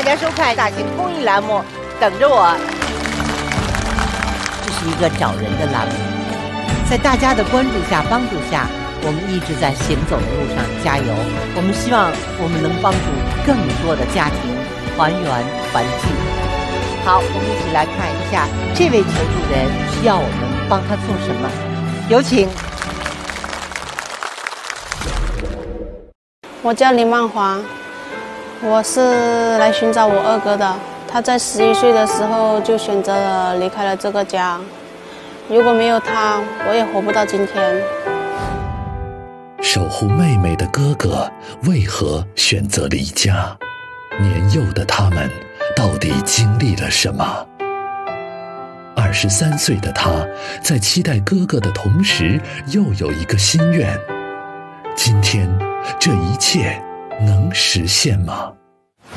家收看大型公益栏目《等着我》。这是一个找人的栏目，在大家的关注下、帮助下，我们一直在行走的路上加油。我们希望我们能帮助更多的家庭团圆团聚。好，我们一起来看一下这位求助人需要我们帮他做什么。有请。 我叫林曼华，我是来寻找我二哥的。他在11岁的时候就选择了离开了这个家，如果没有他，我也活不到今天。 守护妹妹的哥哥为何选择离家？年幼的他们到底经历了什么？23岁的他在期待哥哥的同时，又有一个心愿。今天，这一切能实现吗？